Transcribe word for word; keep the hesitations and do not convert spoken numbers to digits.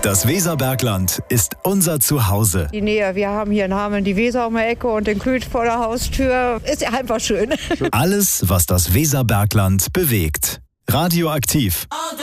Das Weserbergland ist unser Zuhause. Die Nähe, wir haben hier in Hameln die Weser um die Ecke und den Kühl vor der Haustür. Ist ja einfach schön. Alles, was das Weserbergland bewegt. Radioaktiv.